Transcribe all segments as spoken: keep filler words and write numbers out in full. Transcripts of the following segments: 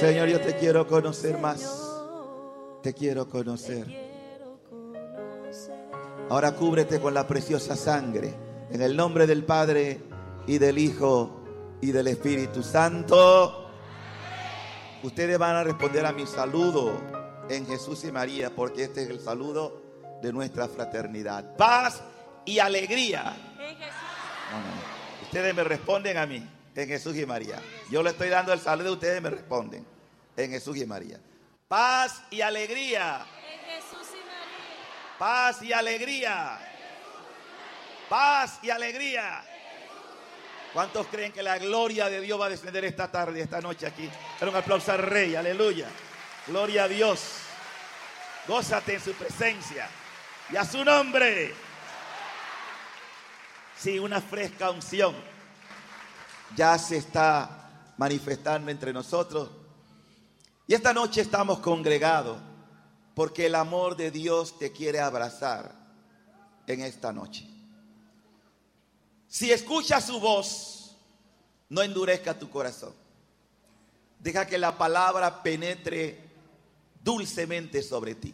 Señor, yo te quiero conocer más. Te quiero conocer. Ahora cúbrete con la preciosa sangre. En el nombre del Padre y del Hijo y del Espíritu Santo. Ustedes van a responder a mi saludo en Jesús y María, porque este es el saludo de nuestra fraternidad. Paz y alegría. No, no, no. Ustedes me responden a mí en Jesús y María. Yo le estoy dando el saludo, ustedes me responden en Jesús y María. Paz y alegría. En Jesús y María. Paz y alegría. Paz y alegría. ¿Cuántos creen que la gloria de Dios va a descender esta tarde, esta noche aquí? Dale un aplauso al Rey, aleluya. Gloria a Dios. Gózate en su presencia y a su nombre. Sí, una fresca unción ya se está manifestando entre nosotros. Y esta noche estamos congregados porque el amor de Dios te quiere abrazar en esta noche. Si escuchas su voz, no endurezca tu corazón. Deja que la palabra penetre dulcemente sobre ti.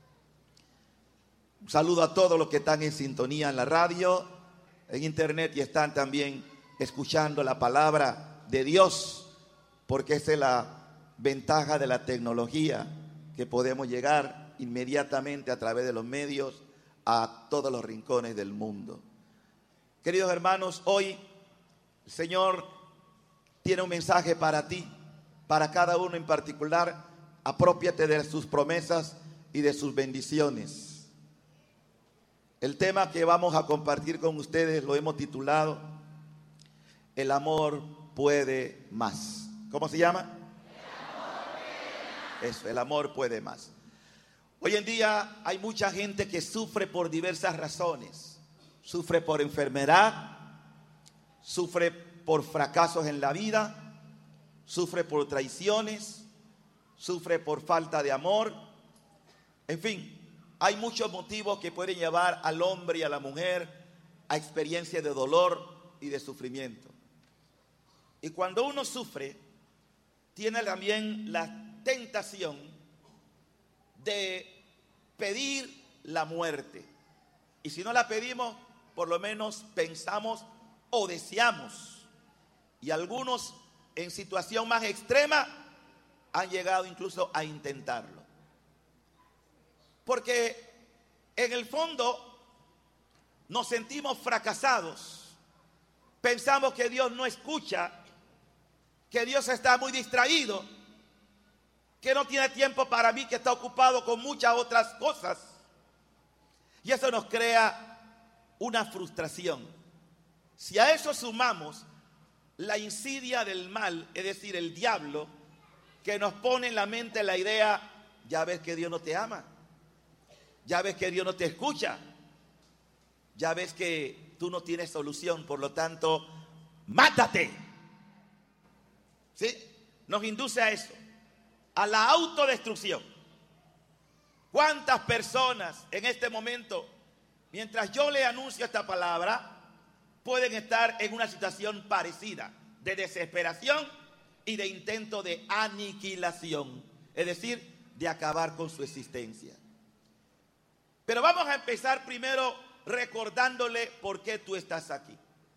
Un saludo a todos los que están en sintonía en la radio, en internet, y están también escuchando la palabra de Dios, porque esa es la ventaja de la tecnología, que podemos llegar inmediatamente a través de los medios a todos los rincones del mundo. Queridos hermanos, hoy el Señor tiene un mensaje para ti, para cada uno en particular. Aprópiate de sus promesas y de sus bendiciones. El tema que vamos a compartir con ustedes lo hemos titulado El amor puede más. ¿Cómo se llama? El amor puede más. Eso, el amor puede más. Hoy en día hay mucha gente que sufre por diversas razones. Sufre por enfermedad, sufre por fracasos en la vida, sufre por traiciones, sufre por falta de amor. En fin, hay muchos motivos que pueden llevar al hombre y a la mujer a experiencias de dolor y de sufrimiento. Y cuando uno sufre, tiene también la tentación de pedir la muerte. Y si no la pedimos, por lo menos pensamos o deseamos. Y algunos en situación más extrema han llegado incluso a intentarlo. Porque en el fondo nos sentimos fracasados. Pensamos que Dios no escucha, que Dios está muy distraído, que no tiene tiempo para mí, que está ocupado con muchas otras cosas. Y eso nos crea una frustración. Si a eso sumamos la insidia del mal, es decir, el diablo, que nos pone en la mente la idea, ya ves que Dios no te ama, ya ves que Dios no te escucha, ya ves que tú no tienes solución, por lo tanto, mátate. ¿Sí? Nos induce a eso, a la autodestrucción. ¿Cuántas personas en este momento, mientras yo le anuncio esta palabra, pueden estar en una situación parecida de desesperación y de intento de aniquilación? Es decir, de acabar con su existencia. Pero vamos a empezar primero recordándole por qué tú estás aquí.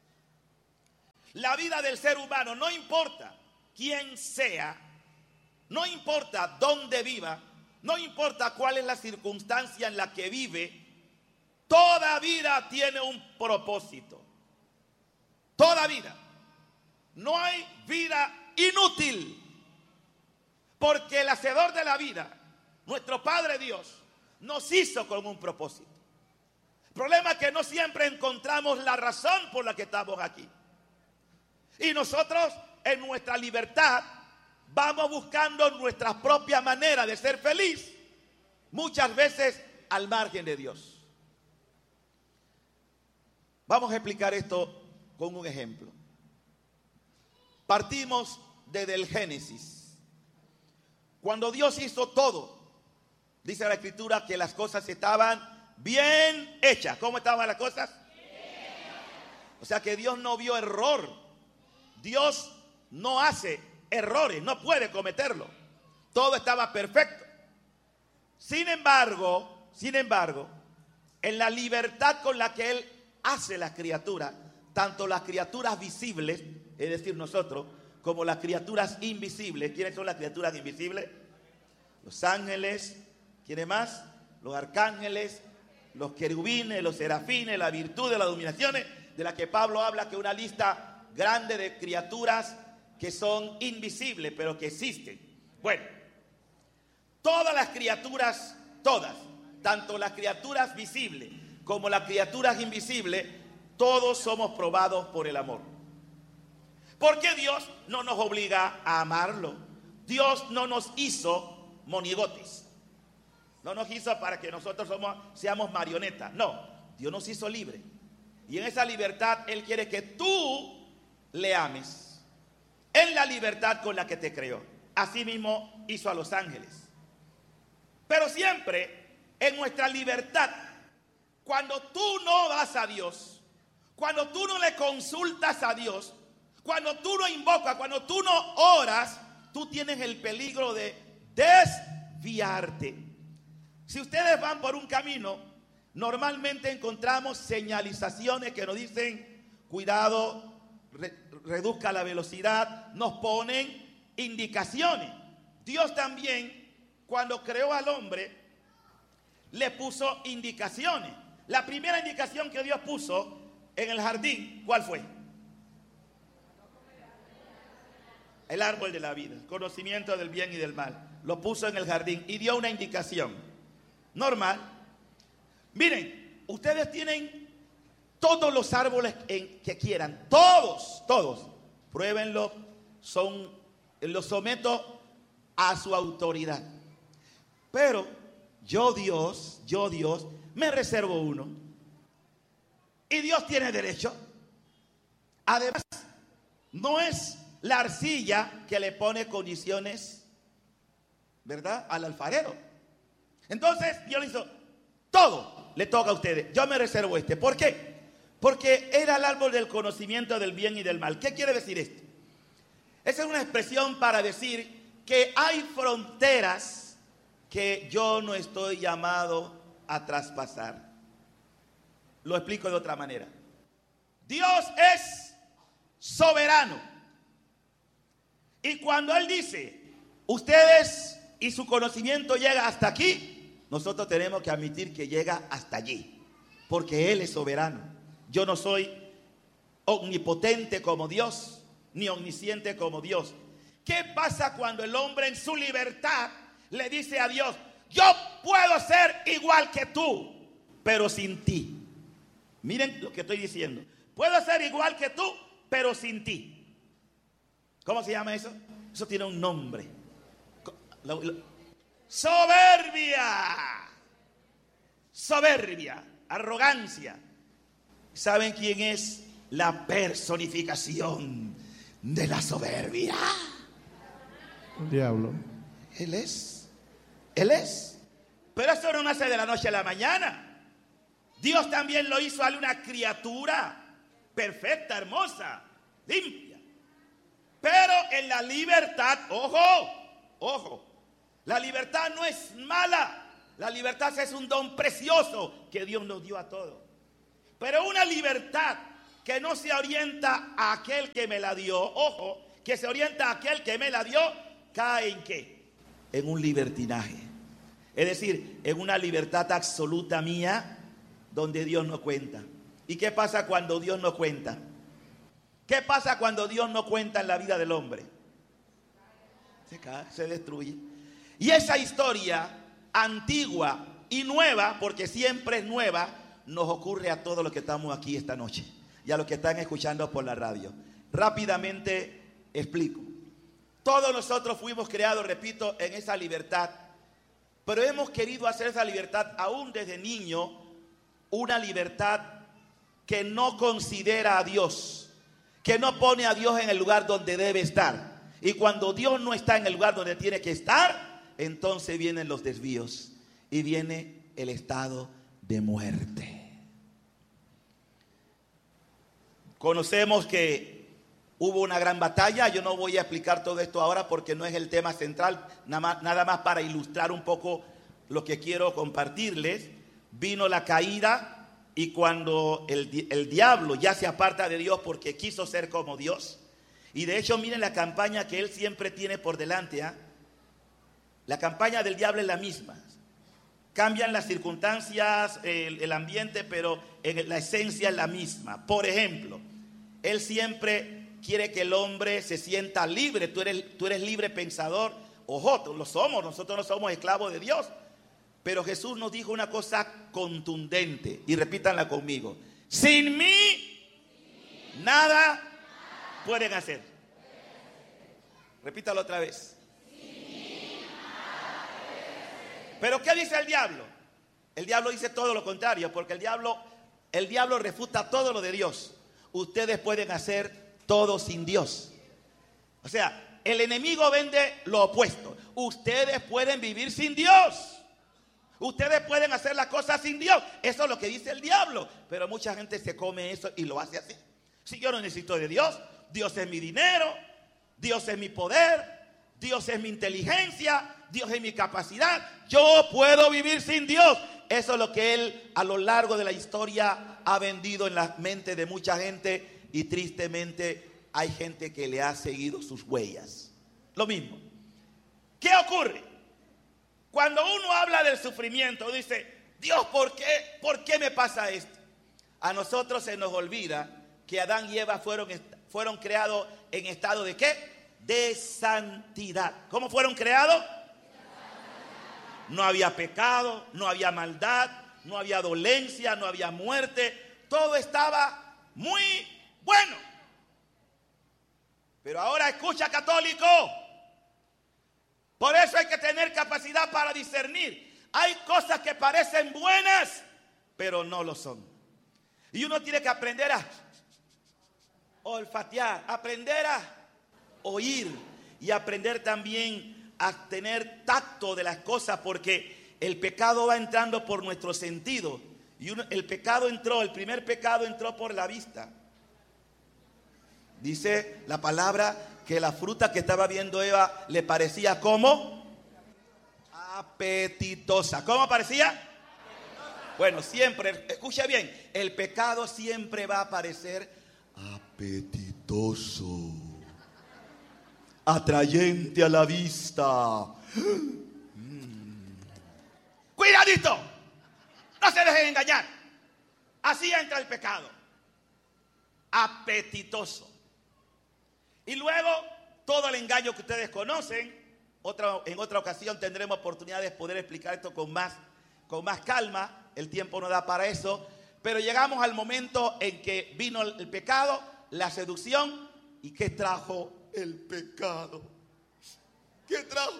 La vida del ser humano, no importa quién sea, no importa dónde viva, no importa cuál es la circunstancia en la que vive, toda vida tiene un propósito. Toda vida. No hay vida inútil. Porque el hacedor de la vida, nuestro Padre Dios, nos hizo con un propósito. El problema es que no siempre encontramos la razón por la que estamos aquí. Y nosotros, en nuestra libertad, vamos buscando nuestra propia manera de ser feliz, muchas veces al margen de Dios. Vamos a explicar esto con un ejemplo. Partimos desde el Génesis. Cuando Dios hizo todo, dice la Escritura que las cosas estaban bien hechas. ¿Cómo estaban las cosas? Bien. O sea que Dios no vio error. Dios no hace errores, no puede cometerlo. Todo estaba perfecto. Sin embargo, sin embargo, en la libertad con la que Él hace las criaturas, tanto las criaturas visibles, es decir, nosotros, como las criaturas invisibles. ¿Quiénes son las criaturas invisibles? Los ángeles. ¿Quiénes más? Los arcángeles, los querubines, los serafines, la virtud de las dominaciones, de las que Pablo habla, que una lista grande de criaturas que son invisibles, pero que existen. Bueno, todas las criaturas, todas, tanto las criaturas visibles como las criaturas invisibles, todos somos probados por el amor. Porque Dios no nos obliga a amarlo. Dios no nos hizo monigotes. No nos hizo para que nosotros somos, seamos marionetas. No, Dios nos hizo libres. Y en esa libertad Él quiere que tú le ames. En la libertad con la que te creó. Así mismo hizo a los ángeles. Pero siempre en nuestra libertad, cuando tú no vas a Dios, cuando tú no le consultas a Dios, cuando tú no invocas, cuando tú no oras, tú tienes el peligro de desviarte. Si ustedes van por un camino, normalmente encontramos señalizaciones que nos dicen, cuidado, re, reduzca la velocidad, nos ponen indicaciones. Dios también, cuando creó al hombre, le puso indicaciones. La primera indicación que Dios puso en el jardín, ¿cuál fue? El árbol de la vida, conocimiento del bien y del mal. Lo puso en el jardín y dio una indicación normal. Miren, ustedes tienen todos los árboles en, que quieran, todos, todos, pruébenlo, son, los someto a su autoridad. Pero yo Dios, yo Dios, me reservo uno. Y Dios tiene derecho. Además, no es la arcilla que le pone condiciones, ¿verdad?, al alfarero. Entonces Dios le hizo, todo le toca a ustedes. Yo me reservo este. ¿Por qué? Porque era el árbol del conocimiento del bien y del mal. ¿Qué quiere decir esto? Esa es una expresión para decir que hay fronteras que yo no estoy llamado a traspasar. Lo explico de otra manera. Dios es soberano. Y cuando Él dice, ustedes y su conocimiento llega hasta aquí, nosotros tenemos que admitir que llega hasta allí. Porque Él es soberano. Yo no soy omnipotente como Dios, ni omnisciente como Dios. ¿Qué pasa cuando el hombre en su libertad le dice a Dios, yo puedo ser igual que tú, pero sin ti? Miren lo que estoy diciendo. Puedo ser igual que tú, pero sin ti. ¿Cómo se llama eso? Eso tiene un nombre. Soberbia. Soberbia. Arrogancia. ¿Saben quién es la personificación de la soberbia? El diablo. Él es. Él es. Pero eso no nace de la noche a la mañana. Dios también lo hizo a una criatura perfecta, hermosa, limpia. Pero en la libertad, ojo, ojo, la libertad no es mala. La libertad es un don precioso que Dios nos dio a todos. Pero una libertad que no se orienta a aquel que me la dio, ojo, que se orienta a aquel que me la dio, ¿cae en qué? En un libertinaje. Es decir, en una libertad absoluta mía, donde Dios no cuenta. ¿Y qué pasa cuando Dios no cuenta? ¿Qué pasa cuando Dios no cuenta en la vida del hombre? Se cae, se destruye. Y esa historia antigua y nueva, porque siempre es nueva, nos ocurre a todos los que estamos aquí esta noche y a los que están escuchando por la radio. Rápidamente explico. Todos nosotros fuimos creados, repito, en esa libertad, pero hemos querido hacer esa libertad aún desde niño, una libertad que no considera a Dios, que no pone a Dios en el lugar donde debe estar. Y cuando Dios no está en el lugar donde tiene que estar, entonces vienen los desvíos y viene el estado de muerte. Conocemos que hubo una gran batalla. Yo no voy a explicar todo esto ahora porque no es el tema central, nada más, nada más para ilustrar un poco lo que quiero compartirles. Vino la caída y cuando el, el diablo ya se aparta de Dios porque quiso ser como Dios. Y de hecho miren la campaña que él siempre tiene por delante, ¿eh? La campaña del diablo es la misma. Cambian las circunstancias, el, el ambiente, pero en la esencia es la misma. Por ejemplo, él siempre quiere que el hombre se sienta libre. Tú eres, tú eres libre pensador. Ojo, lo somos, nosotros no somos esclavos de Dios. Pero Jesús nos dijo una cosa contundente, y repítanla conmigo: sin mí nada pueden hacer. Repítalo otra vez. Pero ¿qué dice el diablo? El diablo dice todo lo contrario, porque el diablo, el diablo refuta todo lo de Dios. Ustedes pueden hacer todo sin Dios. O sea, el enemigo vende lo opuesto. Ustedes pueden vivir sin Dios. Ustedes pueden hacer las cosas sin Dios. Eso es lo que dice el diablo. Pero mucha gente se come eso y lo hace así. Si yo no necesito de Dios, Dios es mi dinero, Dios es mi poder, Dios es mi inteligencia, Dios es mi capacidad. Yo puedo vivir sin Dios. Eso es lo que él a lo largo de la historia ha vendido en la mente de mucha gente. Y tristemente hay gente que le ha seguido sus huellas. Lo mismo. ¿Qué ocurre? Cuando uno habla del sufrimiento, dice: Dios, ¿por qué? ¿Por qué me pasa esto? A nosotros se nos olvida que Adán y Eva fueron, fueron creados en estado de ¿qué? De santidad. ¿Cómo fueron creados? No había pecado, no había maldad, no había dolencia, no había muerte. Todo estaba muy bueno. Pero ahora escucha, católico. Por eso hay que tener capacidad para discernir. Hay cosas que parecen buenas, pero no lo son. Y uno tiene que aprender a olfatear, aprender a oír y aprender también a tener tacto de las cosas, porque el pecado va entrando por nuestro sentido. Y uno, el pecado entró, el primer pecado entró por la vista. Dice la palabra que la fruta que estaba viendo Eva le parecía como apetitosa. ¿Cómo parecía? Bueno, siempre, escucha bien, el pecado siempre va a parecer apetitoso, atrayente a la vista. Mm. Cuidadito, no se dejen engañar. Así entra el pecado, apetitoso. Y luego todo el engaño que ustedes conocen. Otra, en otra ocasión tendremos oportunidad de poder explicar esto con más, con más calma. El tiempo no da para eso. Pero llegamos al momento en que vino el, el pecado, la seducción. ¿Y qué trajo el pecado? ¿Qué trajo?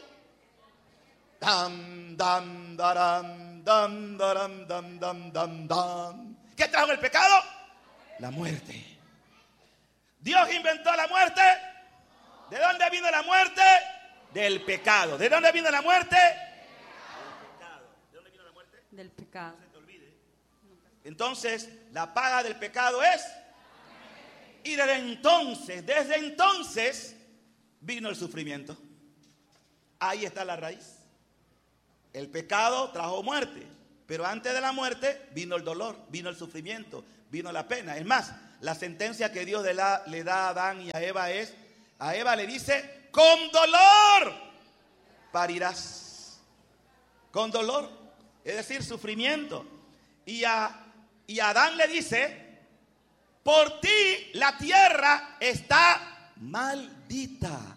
Dam, dam, daram, dam, daram, dam, dam, dam, dam. ¿Qué trajo el pecado? La muerte. ¿Dios inventó la muerte? ¿De dónde vino la muerte? Del pecado. ¿De dónde vino la muerte? Del pecado. ¿De dónde vino la muerte? Del pecado. No se te olvide. Entonces, la paga del pecado es. Y desde entonces, desde entonces, vino el sufrimiento. Ahí está la raíz. El pecado trajo muerte. Pero antes de la muerte vino el dolor, vino el sufrimiento, vino la pena. Es más, la sentencia que Dios le da, le da a Adán y a Eva es, a Eva le dice, con dolor parirás. Con dolor, es decir, sufrimiento. Y a, y a Adán le dice, por ti la tierra está maldita.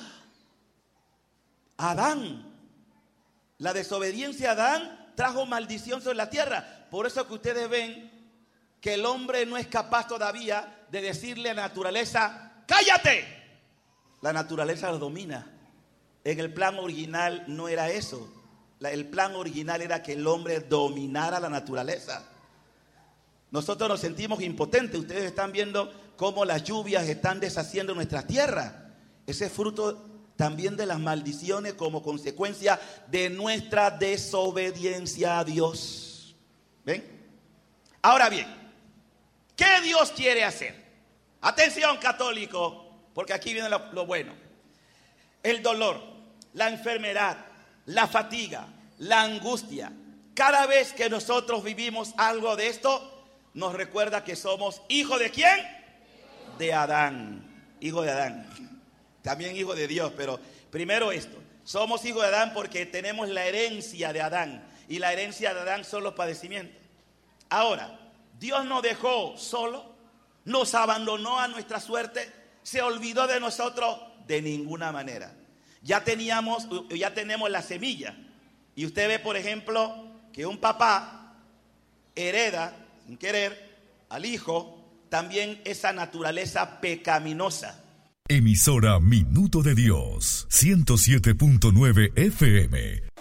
Adán, la desobediencia de Adán trajo maldición sobre la tierra. Por eso que ustedes ven que el hombre no es capaz todavía de decirle a la naturaleza, ¡cállate! La naturaleza lo domina. En el plan original no era eso. El plan original era que el hombre dominara la naturaleza. Nosotros nos sentimos impotentes. Ustedes están viendo cómo las lluvias están deshaciendo nuestra tierra. Ese es fruto también de las maldiciones como consecuencia de nuestra desobediencia a Dios. ¿Ven? Ahora bien, ¿qué Dios quiere hacer? Atención, católico. porque aquí viene lo, lo bueno. El dolor, la enfermedad, la fatiga, la angustia. Cada vez que nosotros vivimos algo de esto, nos recuerda que somos hijos de ¿quién? De Adán. Hijo de Adán. También hijo de Dios, pero primero esto. Somos hijos de Adán porque tenemos la herencia de Adán. Y la herencia de Adán son los padecimientos. Ahora, Dios nos dejó solo, nos abandonó a nuestra suerte, se olvidó de nosotros de ninguna manera. Ya teníamos, ya tenemos la semilla. Y usted ve, por ejemplo, que un papá hereda, sin querer, al hijo, también esa naturaleza pecaminosa. Emisora Minuto de Dios, ciento siete punto nueve F M.